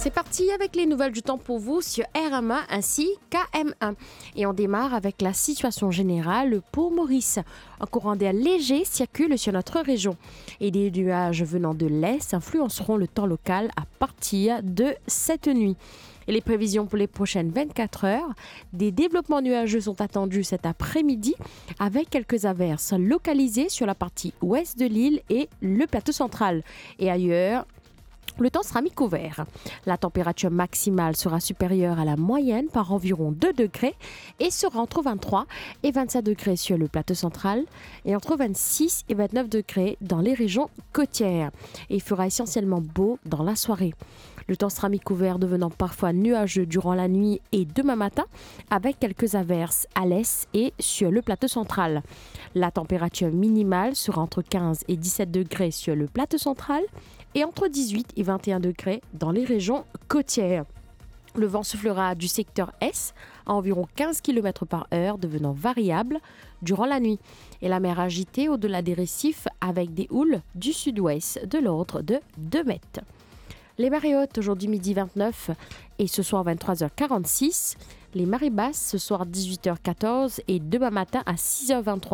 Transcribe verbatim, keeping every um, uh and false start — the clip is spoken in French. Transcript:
C'est parti avec les nouvelles du temps pour vous sur R M A ainsi qu'K M un. Et on démarre avec la situation générale pour Maurice. Un courant d'air léger circule sur notre région et des nuages venant de l'est influenceront le temps local à partir de cette nuit. Et les prévisions pour les prochaines vingt-quatre heures, des développements nuageux sont attendus cet après-midi avec quelques averses localisées sur la partie ouest de l'île et le plateau central. Et ailleurs, le temps sera mi-couvert. La température maximale sera supérieure à la moyenne par environ deux degrés et sera entre vingt-trois et vingt-sept degrés sur le plateau central et entre vingt-six et vingt-neuf degrés dans les régions côtières. Et il fera essentiellement beau dans la soirée. Le temps sera mi-couvert devenant parfois nuageux durant la nuit et demain matin avec quelques averses à l'est et sur le plateau central. La température minimale sera entre quinze et dix-sept degrés sur le plateau central et entre dix-huit et vingt et un degrés dans les régions côtières. Le vent soufflera du secteur est à environ quinze kilomètres par heure, devenant variable durant la nuit. Et la mer agitée au-delà des récifs avec des houles du sud-ouest de l'ordre de deux mètres. Les marées hautes aujourd'hui midi vingt-neuf et ce soir vingt-trois heures quarante-six. Les marées basses ce soir dix-huit heures quatorze et demain matin à six heures vingt-trois.